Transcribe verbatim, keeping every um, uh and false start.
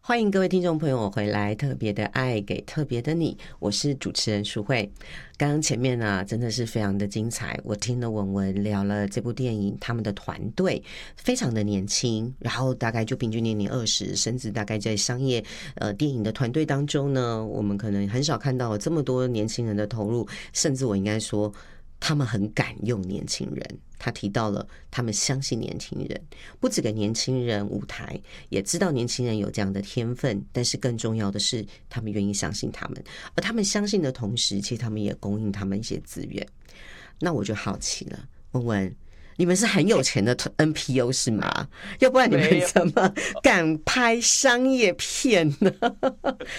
欢迎各位听众朋友回来，特别的爱给特别的你，我是主持人淑慧。刚刚前面啊，真的是非常的精彩，我听了文文聊了这部电影，他们的团队非常的年轻，然后大概就平均年龄二十，甚至大概在商业呃电影的团队当中呢，我们可能很少看到这么多年轻人的投入，甚至我应该说他们很敢用年轻人。他提到了他们相信年轻人，不只给年轻人舞台，也知道年轻人有这样的天分，但是更重要的是他们愿意相信他们，而他们相信的同时，其实他们也供应他们一些资源。那我就好奇了，文文，你们是很有钱的 N P O 是吗？要不然你们怎么敢拍商业片呢？